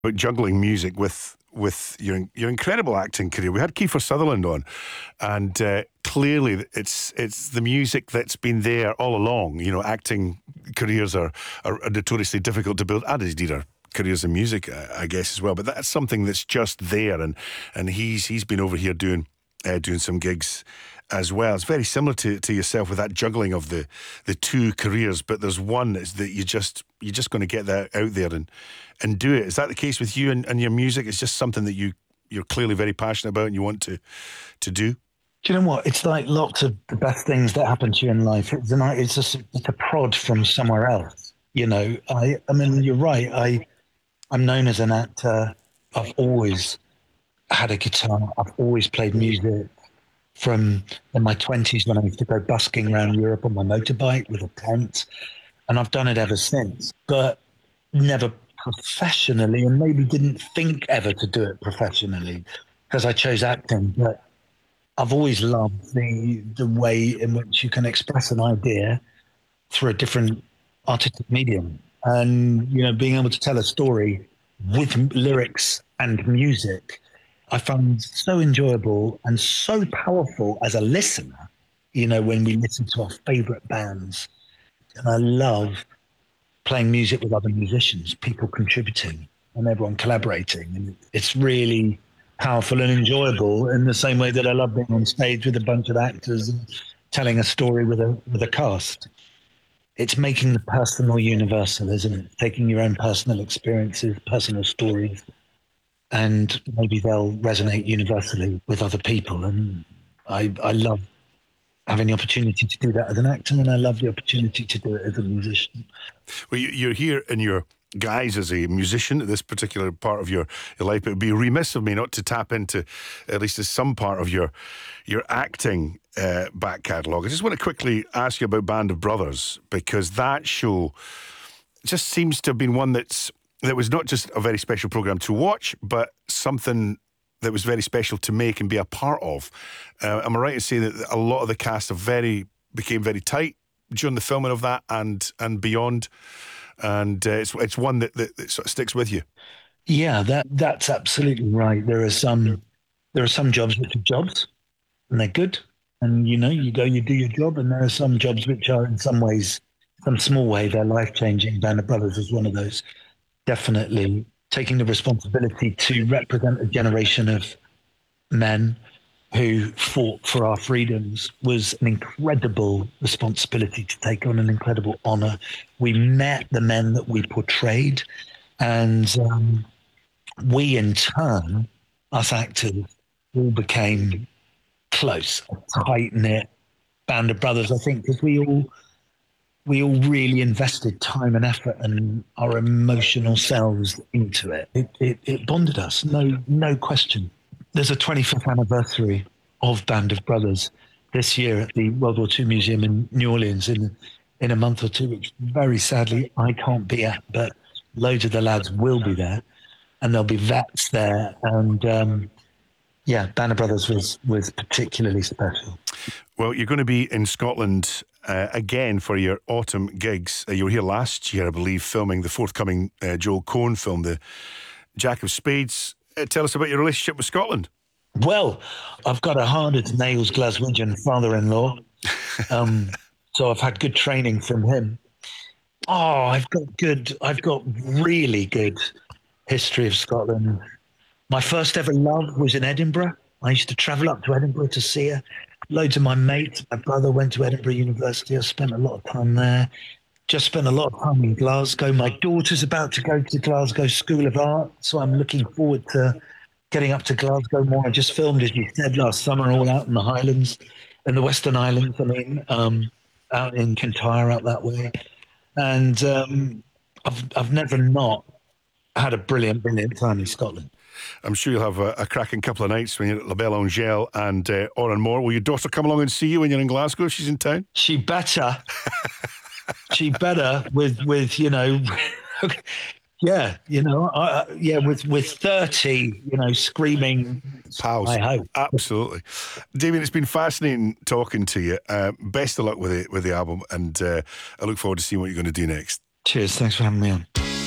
But juggling music with your incredible acting career. We had Kiefer Sutherland on, and clearly it's the music that's been there all along. You know, acting careers are notoriously difficult to build, and indeed are careers in music, I guess, as well. But that's something that's just there, and he's been over here doing some gigs as well. It's very similar to yourself with that juggling of the two careers, but there's one that's that you're just going to get that out there and do it. Is that the case with you and your music? It's just something that you're clearly very passionate about and you want to do? Do you know what? It's like lots of the best things that happen to you in life. It's just a prod from somewhere else. You know, I mean, you're right. I'm known as an actor. I've always had a guitar. I've always played music from in my 20s when I used to go busking around Europe on my motorbike with a tent. And I've done it ever since, but never professionally, and maybe didn't think ever to do it professionally because I chose acting. But I've always loved the way in which you can express an idea through a different artistic medium. And, you know, being able to tell a story with lyrics and music, I found so enjoyable and so powerful as a listener, you know, when we listen to our favorite bands. And I love playing music with other musicians, people contributing and everyone collaborating. And it's really powerful and enjoyable in the same way that I love being on stage with a bunch of actors and telling a story with a cast. It's making the personal universal, isn't it? Taking your own personal experiences, personal stories, and maybe they'll resonate universally with other people. And I love having the opportunity to do that as an actor, and I love the opportunity to do it as a musician. Well, you're here in your guise as a musician at this particular part of your life. It would be remiss of me not to tap into at least some part of your acting back catalogue. I just want to quickly ask you about Band of Brothers, because that show just seems to have been one that was not just a very special programme to watch, but something that was very special to make and be a part of. Am I right to say that a lot of the cast became very tight during the filming of that and beyond? And it's one that sort of sticks with you. Yeah, that's absolutely right. There are some jobs which are jobs, and they're good. And you know, you go, you do your job, and there are some jobs which are, in some ways, some small way, they're life changing. Band of Brothers is one of those. Definitely taking the responsibility to represent a generation of men who fought for our freedoms was an incredible responsibility to take on, an incredible honor. We met the men that we portrayed, and we in turn, us actors, all became close, a tight-knit band of brothers, I think, because we all really invested time and effort and our emotional selves into it. It bonded us, no question. There's a 25th anniversary of Band of Brothers this year at the World War II Museum in New Orleans in a month or two, which very sadly I can't be at, but loads of the lads will be there, and there'll be vets there. And yeah, Band of Brothers was particularly special. Well, you're going to be in Scotland again for your autumn gigs. You were here last year, I believe, filming the forthcoming Joel Coen film, The Jack of Spades. Tell us about your relationship with Scotland. Well, I've got a hard-as-nails Glaswegian father-in-law, so I've had good training from him. Oh, I've got really good history of Scotland. My first ever love was in Edinburgh. I used to travel up to Edinburgh to see her. Loads of my mates, my brother went to Edinburgh University. I spent a lot of time there. Just spent a lot of time in Glasgow. My daughter's about to go to Glasgow School of Art, so I'm looking forward to getting up to Glasgow more. I just filmed, as you said, last summer, all out in the Highlands, in the Western Islands, out in Kintyre, out that way. And I've never not had a brilliant time in Scotland. I'm sure you'll have a cracking couple of nights when you're at La Belle Angèle and Oranmore. Will your daughter come along and see you when you're in Glasgow if she's in town? She better. She better with you know, yeah, you know, with 30, you know, screaming pals. I hope. Absolutely. Damien, it's been fascinating talking to you. Best of luck with the album, and I look forward to seeing what you're going to do next. Cheers. Thanks for having me on.